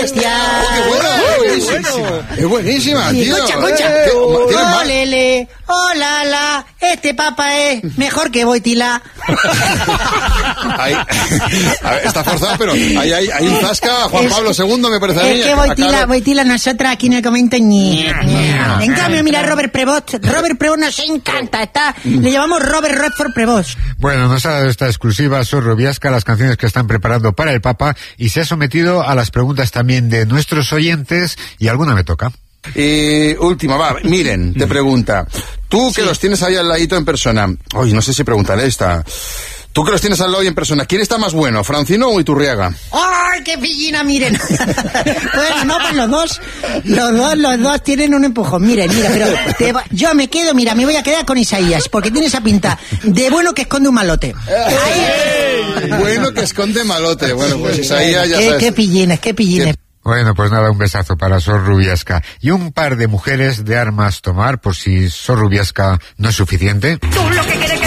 bestia. ¡Qué bueno! Es buenísima, tío. Concha. Olele, la, este papa es mejor que Boitila. A ver, está forzado, pero hay un zasca a Juan Pablo II, me parece a mí. Es que Boitila nosotras aquí en el comento En cambio, mira, Robert Prevost nos encanta. Le llamamos Robert Redford Prevost. Bueno, nos ha dado esta exclusiva Sor Rubiasca, las canciones que están preparando para el Papa, y se ha sometido a las preguntas también de nuestros oyentes, y alguna me toca. Última, Miren, te pregunta. Tú que los tienes ahí al ladito en persona. Oye, no sé si preguntaré esta. Tú que los tienes al lado y en persona, ¿quién está más bueno, Francino o Iturriaga? ¡Ay, qué pillina, miren! Bueno, no, pues los dos tienen un empujón. Miren, pero yo me voy a quedar con Isaías, porque tiene esa pinta de bueno que esconde un malote. Bueno que esconde malote. Bueno, pues Isaías ya sabes. Qué pillines. Bueno, pues nada, un besazo para Sor Rubiasca. Y un par de mujeres de armas tomar, por si Sor Rubiasca no es suficiente. Tú lo que quieres que